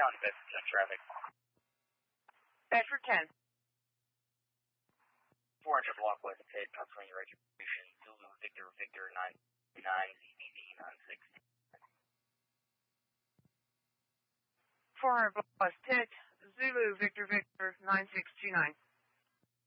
County, Bedford 10 traffic. Bedford 10. 400 block west pit, Pennsylvania retribution, Zulu Victor Victor 99 ZBD 960. 400 block west pit, Zulu Victor Victor 9629.